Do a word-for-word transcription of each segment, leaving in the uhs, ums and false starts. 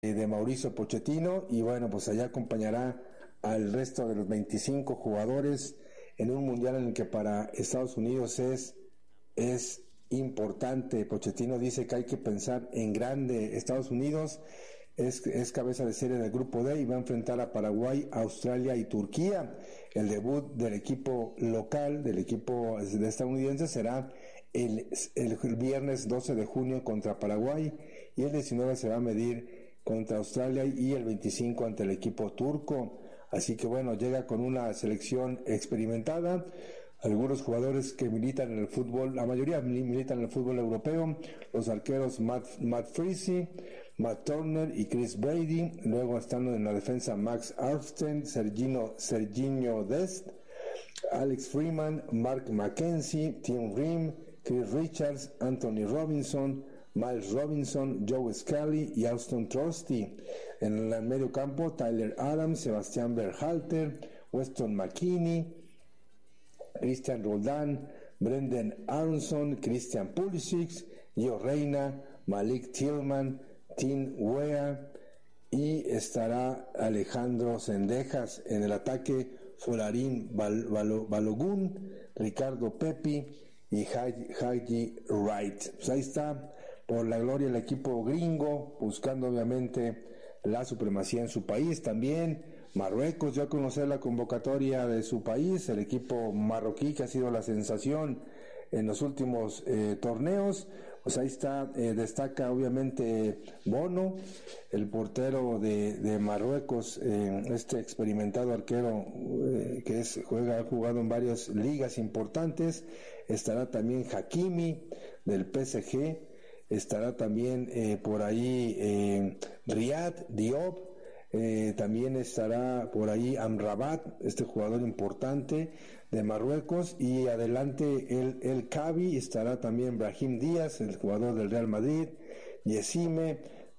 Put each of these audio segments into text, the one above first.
de Mauricio Pochettino, y bueno, pues allá acompañará al resto de los veinticinco jugadores en un mundial en el que para Estados Unidos es, es importante. Pochettino dice que hay que pensar en grande. Estados Unidos es, es cabeza de serie del grupo D y va a enfrentar a Paraguay, Australia y Turquía. El debut del equipo local, del equipo de estadounidense, será el, el, el viernes doce de junio contra Paraguay, y el diecinueve se va a medir contra Australia, y el veinticinco ante el equipo turco. Así que bueno, llega con una selección experimentada, algunos jugadores que militan en el fútbol, la mayoría militan en el fútbol europeo, los arqueros Matt, Matt Freese, Matt Turner y Chris Brady. Luego están en la defensa Max Armstead, Sergino, Serginho Dest, Alex Freeman, Mark McKenzie, Tim Ream, Chris Richards, Anthony Robinson, Miles Robinson, Joe Scally y Austin Trusty. En el medio campo, Tyler Adams, Sebastián Berhalter, Weston McKinney, Christian Roldan, Brendan Aronson, Christian Pulisic, Gio Reyna, Malik Tillman, Tim Weah, y estará Alejandro Sendejas. En el ataque, Folarin Bal- Bal- Balogun, Ricardo Pepi y Haji Wright. Pues ahí está, por la gloria, el equipo gringo, buscando obviamente la supremacía en su país. También Marruecos dio a conocer la convocatoria de su país, el equipo marroquí, que ha sido la sensación en los últimos eh, torneos. Pues ahí está, eh, destaca obviamente Bono, el portero de, de Marruecos, eh, este experimentado arquero eh, que es, juega, ha jugado en varias ligas importantes. Estará también Hakimi del P S G, estará también eh, por ahí eh, Riyad Diop, eh, también estará por ahí Amrabat, este jugador importante de Marruecos, y adelante el, el Cavi, estará también Brahim Díaz, el jugador del Real Madrid, Yesime,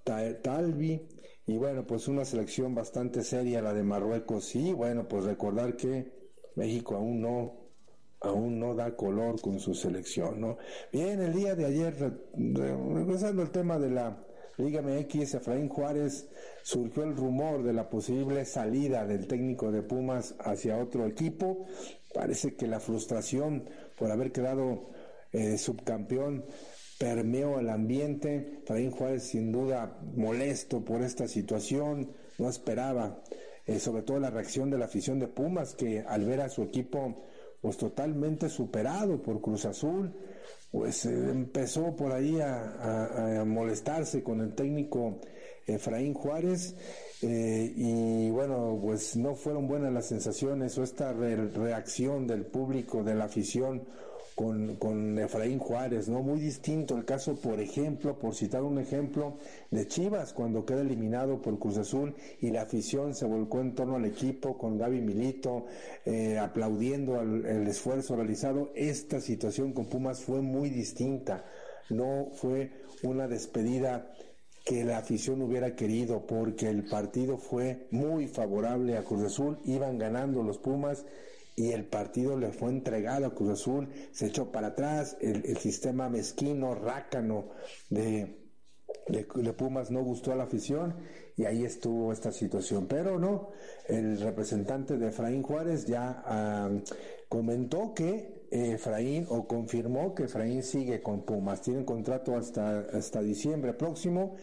Talbi, y bueno, pues una selección bastante seria la de Marruecos. Y bueno, pues recordar que México aún no aún no da color con su selección, ¿no? Bien, el día de ayer, regresando al tema de la Liga M X, Efraín Juárez, surgió el rumor de la posible salida del técnico de Pumas hacia otro equipo. Parece que la frustración por haber quedado eh, subcampeón permeó el ambiente. Efraín Juárez sin duda molesto por esta situación, no esperaba, eh, sobre todo la reacción de la afición de Pumas, que al ver a su equipo pues totalmente superado por Cruz Azul, pues eh, empezó por ahí a, a, a molestarse con el técnico Efraín Juárez, eh, y bueno, pues no fueron buenas las sensaciones o esta re- reacción del público, de la afición con, con Efraín Juárez, ¿no? Muy distinto el caso, por ejemplo, por citar un ejemplo, de Chivas, cuando queda eliminado por Cruz Azul y la afición se volcó en torno al equipo con Gaby Milito, eh, aplaudiendo al, el esfuerzo realizado. Esta situación con Pumas fue muy distinta, no fue una despedida que la afición hubiera querido, porque el partido fue muy favorable a Cruz Azul, iban ganando los Pumas y el partido le fue entregado a Cruz Azul, se echó para atrás, el, el sistema mezquino, rácano de, de, de Pumas no gustó a la afición, y ahí estuvo esta situación. Pero no, el representante de Efraín Juárez ya uh, comentó que Efraín, o confirmó que Efraín sigue con Pumas, tiene contrato hasta, hasta diciembre próximo,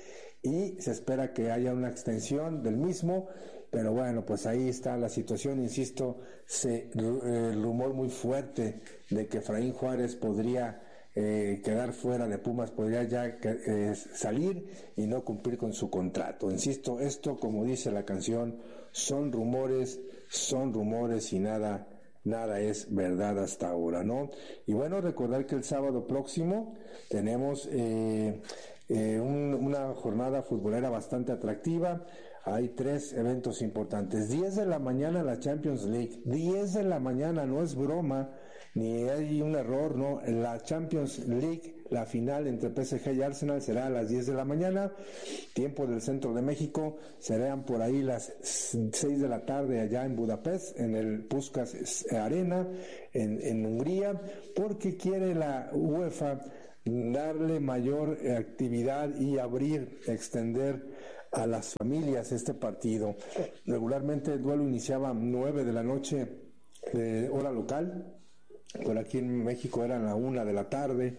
y se espera que haya una extensión del mismo. Pero bueno, pues ahí está la situación, insisto, se, el rumor muy fuerte de que Efraín Juárez podría eh, quedar fuera de Pumas, podría ya eh, salir y no cumplir con su contrato. Insisto, esto, como dice la canción, son rumores, son rumores y nada nada es verdad hasta ahora, ¿no? Y bueno, recordar que el sábado próximo tenemos eh, eh, un, una jornada futbolera bastante atractiva. Hay tres eventos importantes. diez de la mañana la Champions League, diez de la mañana, no es broma, ni hay un error, no. La Champions League, la final entre P S G y Arsenal, será a las diez de la mañana, tiempo del centro de México. Serán por ahí las seis de la tarde allá en Budapest, en el Puskás Arena, en, en Hungría, porque quiere la UEFA darle mayor actividad y abrir, extender a las familias este partido. Regularmente el duelo iniciaba a nueve de la noche de hora local, por aquí en México eran a una de la tarde,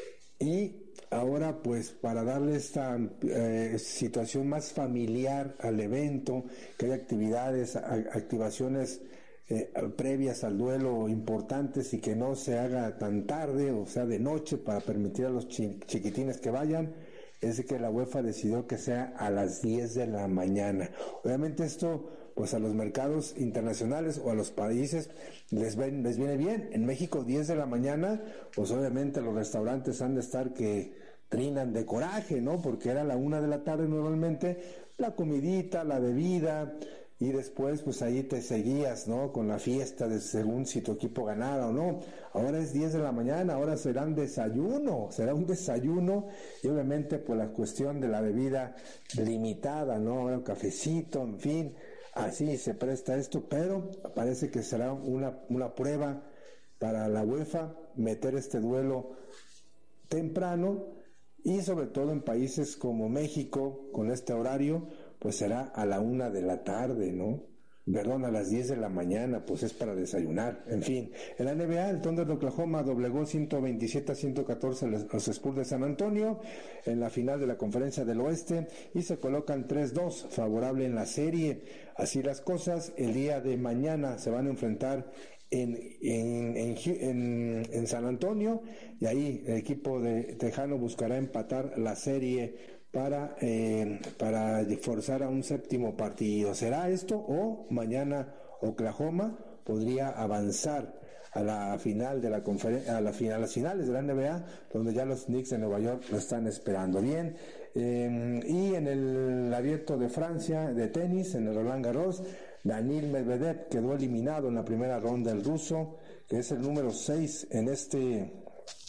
y ahora pues para darle esta eh, situación más familiar al evento, que haya actividades, a, activaciones eh, previas al duelo importantes y que no se haga tan tarde, o sea de noche, para permitir a los chi- chiquitines que vayan, es que la UEFA decidió que sea a las diez de la mañana. Obviamente esto pues a los mercados internacionales o a los países les ven, les viene bien. En México diez de la mañana, pues obviamente los restaurantes han de estar que trinan de coraje, ¿no? Porque era la una de la tarde normalmente, la comidita, la bebida, y después pues ahí te seguías, ¿no? Con la fiesta de según si tu equipo ganara o no. Ahora es diez de la mañana, ahora será un desayuno, será un desayuno, y obviamente pues la cuestión de la bebida limitada, ¿no? Ahora un cafecito, en fin, así se presta esto, pero parece que será una, una prueba para la UEFA meter este duelo temprano, y sobre todo en países como México, con este horario, pues será a la una de la tarde, ¿no? Perdón, a las diez de la mañana, pues es para desayunar. En fin, en la N B A, el Thunder de Oklahoma doblegó ciento veintisiete a ciento catorce a los Spurs de San Antonio en la final de la Conferencia del Oeste, y se colocan tres dos, favorable en la serie. Así las cosas, el día de mañana se van a enfrentar en, en, en, en, en San Antonio, y ahí el equipo de Tejano buscará empatar la serie para eh, para forzar a un séptimo partido. ¿Será esto o mañana Oklahoma podría avanzar a la final de la conferencia, a la final, a las finales de la N B A, donde ya los Knicks de Nueva York lo están esperando? Bien, eh, y en el abierto de Francia de tenis, en el Roland Garros, Daniil Medvedev quedó eliminado en la primera ronda. El ruso, que es el número seis en este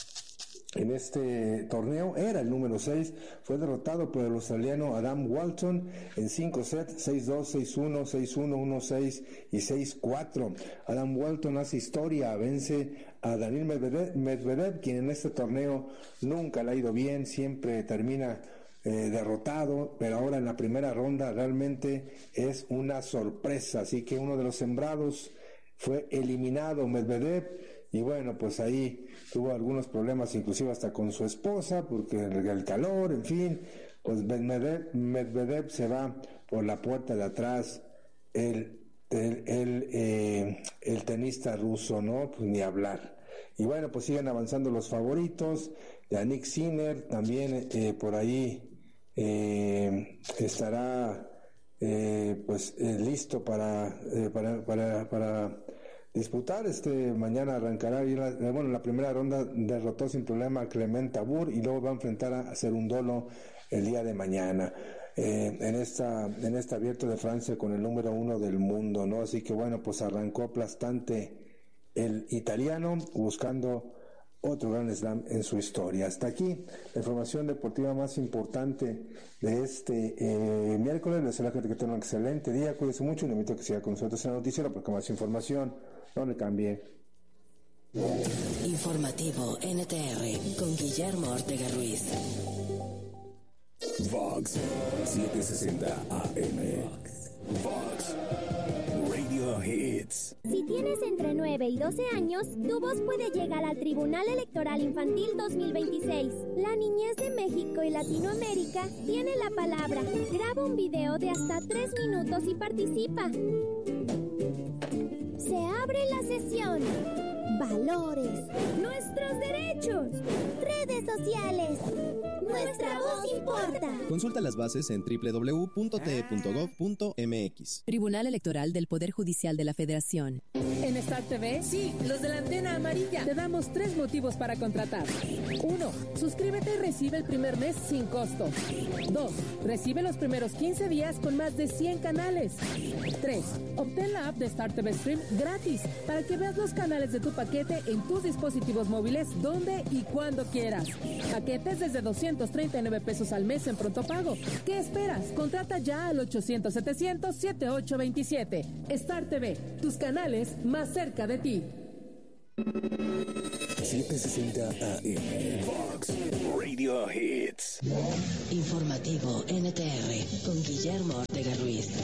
En este torneo, era el número seis, fue derrotado por el australiano Adam Walton en cinco sets, seis dos, seis uno, seis uno, uno seis y seis cuatro. Adam Walton hace historia, vence a Daniil Medvedev, Medvedev, quien en este torneo nunca le ha ido bien, siempre termina eh, derrotado, pero ahora en la primera ronda realmente es una sorpresa. Así que uno de los sembrados fue eliminado, Medvedev. Y bueno, pues ahí tuvo algunos problemas, inclusive hasta con su esposa, porque el, el calor, en fin, pues Medvedev, Medvedev se va por la puerta de atrás, el, el, el, eh, el tenista ruso, ¿no? Pues ni hablar. Y bueno, pues siguen avanzando los favoritos. Yannick Sinner también eh, por ahí eh, estará eh, pues eh, listo para, eh, para, para, para disputar. Este mañana arrancará, y la, bueno, en la primera ronda derrotó sin problema a Clement Tabur, y luego va a enfrentar a hacer un duelo el día de mañana eh, en esta en este abierto de Francia con el número uno del mundo, ¿no? Así que bueno, pues arrancó aplastante el italiano, buscando otro gran slam en su historia. Hasta aquí la información deportiva más importante de este eh, miércoles. Les deseo que tengan un excelente día, cuídense mucho, y le invito a que siga con nosotros en el noticiero, porque más información no le cambie. Informativo N T R con Guillermo Ortega Ruiz. Vox setecientos sesenta A M. Vox Radio Hits. Si tienes entre nueve y doce años, tu voz puede llegar al Tribunal Electoral Infantil dos mil veintiséis. La niñez de México y Latinoamérica tiene la palabra. Graba un video de hasta tres minutos y participa. Se abre la sesión. Valores. Nuestros derechos. Redes sociales. Nuestra voz importa. Consulta las bases en doble u doble u doble u punto t e punto gov punto m x. Tribunal Electoral del Poder Judicial de la Federación. En Star T V, sí, los de la antena amarilla. Te damos tres motivos para contratar. Uno, suscríbete y recibe el primer mes sin costo. Dos, recibe los primeros quince días con más de cien canales. Tres, obtén la app de Star T V Stream gratis para que veas los canales de tu paquete en tus dispositivos móviles donde y cuando quieras. Paquetes desde doscientos treinta y nueve pesos al mes en pronto pago. ¿Qué esperas? Contrata ya al ochocientos setecientos setenta y ocho veintisiete. Star T V, tus canales más cerca de ti. setecientos sesenta A M. Fox Radio Hits. Informativo N T R con Guillermo Ortega Ruiz.